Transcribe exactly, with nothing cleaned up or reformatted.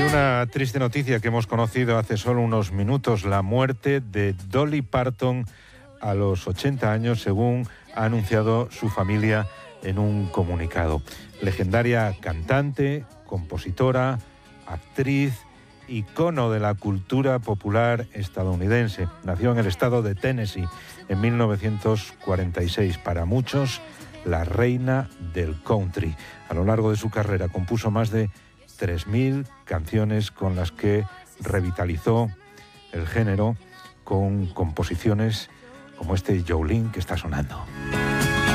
Una triste noticia que hemos conocido hace solo unos minutos, la muerte de Dolly Parton a los ochenta años, según ha anunciado su familia en un comunicado. Legendaria cantante, compositora, actriz, icono de la cultura popular estadounidense. Nació en el estado de Tennessee en mil novecientos cuarenta y seis. Para muchos, la reina del country. A lo largo de su carrera compuso más de tres mil canciones con las que revitalizó el género con composiciones como este Jolene que está sonando.